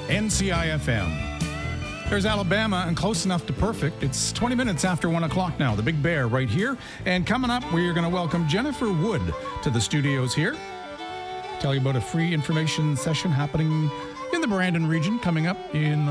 NCIFM. There's Alabama and close enough to perfect. It's 20 minutes after 1 o'clock now. The Big Bear right here. And coming up, we're going to welcome Jennifer Wood to the studios here. Tell you about a free information session happening in the Brandon region coming up in